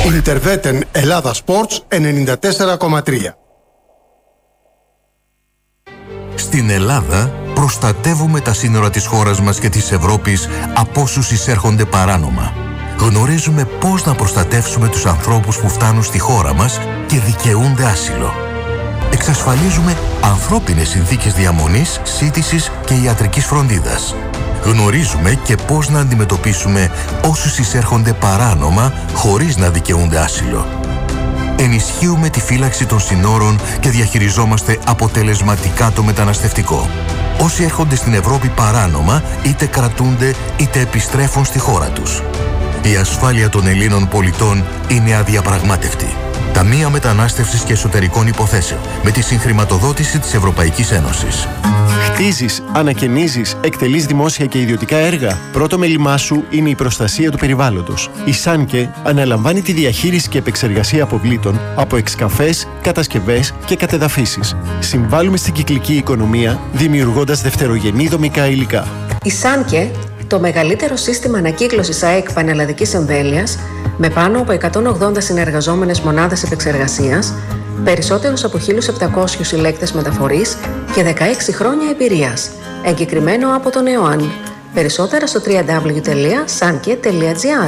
Ιντερβέτεν Ελλάδα Sports 94,3. Στην Ελλάδα προστατεύουμε τα σύνορα της χώρας μας και της Ευρώπης από όσους εισέρχονται παράνομα. Γνωρίζουμε πώς να προστατεύσουμε τους ανθρώπους που φτάνουν στη χώρα μας και δικαιούνται άσυλο. Εξασφαλίζουμε ανθρώπινες συνθήκες διαμονής, σύντησης και ιατρικής φροντίδας. Γνωρίζουμε και πώς να αντιμετωπίσουμε όσους εισέρχονται παράνομα χωρίς να δικαιούνται άσυλο. Ενισχύουμε τη φύλαξη των συνόρων και διαχειριζόμαστε αποτελεσματικά το μεταναστευτικό. Όσοι έρχονται στην Ευρώπη παράνομα, είτε κρατούνται είτε επιστρέφουν στη χώρα τους. Η ασφάλεια των Ελλήνων πολιτών είναι αδιαπραγμάτευτη. Ταμεία Μετανάστευσης και Εσωτερικών Υποθέσεων, με τη συγχρηματοδότηση της Ευρωπαϊκής Ένωσης. Χτίζεις, ανακαινίζεις, εκτελείς δημόσια και ιδιωτικά έργα. Πρώτο μέλημά σου είναι η προστασία του περιβάλλοντος. Η Σάνκε αναλαμβάνει τη διαχείριση και επεξεργασία αποβλήτων από εξκαφές, κατασκευές και κατεδαφίσεις. Συμβάλλουμε στην κυκλική οικονομία, δημιουργώντας δευτερογενή δομικά υλικά. Η Σάνκε, το μεγαλύτερο σύστημα ανακύκλωσης ΑΕΚ πανελλαδικής εμβέλειας, με πάνω από 180 συνεργαζόμενες μονάδες επεξεργασίας, περισσότερους από 1.700 συλλέκτες μεταφορής και 16 χρόνια εμπειρίας. Εγκεκριμένο από τον ΕΟΑΝ. Περισσότερα στο www.sanke.gr.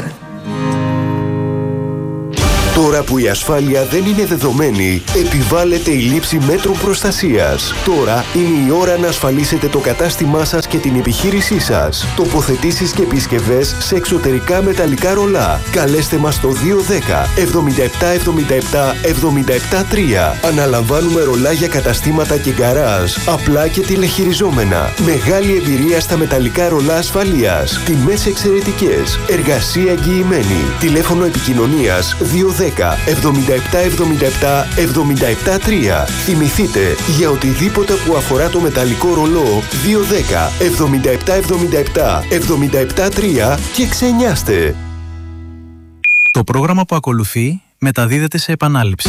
Τώρα που η ασφάλεια δεν είναι δεδομένη, επιβάλλεται η λήψη μέτρων προστασίας. Τώρα είναι η ώρα να ασφαλίσετε το κατάστημά σας και την επιχείρησή σας. Τοποθετήσεις και επισκευές σε εξωτερικά μεταλλικά ρολά. Καλέστε μας στο 210 77 77 77 3. Αναλαμβάνουμε ρολά για καταστήματα και γκαράζ, απλά και τηλεχειριζόμενα. Μεγάλη εμπειρία στα μεταλλικά ρολά ασφαλείας. Τιμές εξαιρετικές. Εργασία εγγυημένη. Τηλέφωνο επικοινωνίας 210 77 77 77 3. Θυμηθείτε, για οτιδήποτε που αφορά το μεταλλικό ρολό 210 77 77 77 3 και ξενιάστε. Το πρόγραμμα που ακολουθεί μεταδίδεται σε επανάληψη.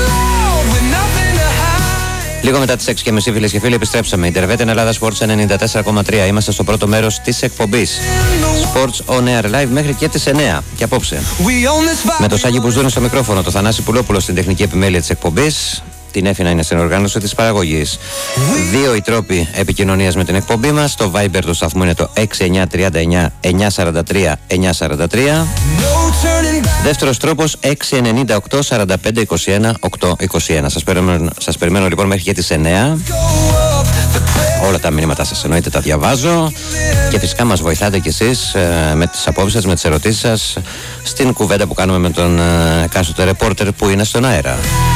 Λίγο μετά τις 6:30, φίλες και φίλοι, επιστρέψαμε. Ιντερβέτεν Ελλάδα Sports 94,3. Είμαστε στο πρώτο μέρος της εκπομπής Sports On Air Live μέχρι και τις 9. Και απόψε, με το Σάγι Μπουζούνι στο μικρόφωνο, το Θανάση Πουλόπουλο στην τεχνική επιμέλεια της εκπομπής, την Έφηνα είναι στην οργάνωση της παραγωγής. 2 οι τρόποι επικοινωνίας με την εκπομπή μας. Το Viber του σταθμού είναι το 6939 943 943. Δεύτερος τρόπος 698 45 21 821. Σας περιμένω λοιπόν μέχρι και τις 9. Όλα τα μηνύματά σας εννοείται τα διαβάζω. Και φυσικά μας βοηθάτε κι εσείς με τις απόψεις σας, με τις ερωτήσεις σας στην κουβέντα που κάνουμε με τον εκάστοτε ρεπόρτερ που είναι στον αέρα.